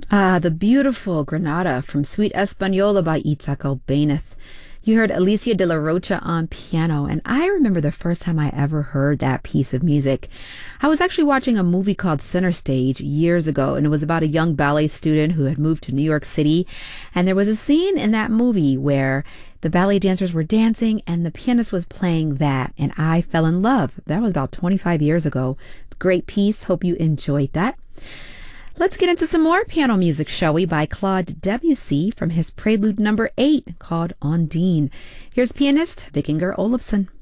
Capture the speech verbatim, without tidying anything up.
Ah, the beautiful Granada from Suite Española by Itzhak Albéniz. You heard Alicia de la Rocha on piano, and I remember the first time I ever heard that piece of music. I was actually watching a movie called Center Stage years ago, and it was about a young ballet student who had moved to New York City, and there was a scene in that movie where the ballet dancers were dancing and the pianist was playing that, and I fell in love. That was about twenty-five years ago. Great piece. Hope you enjoyed that. Let's get into some more piano music, shall we, by Claude Debussy from his prelude number eight called Ondine. Here's pianist Vikinger Olafsson.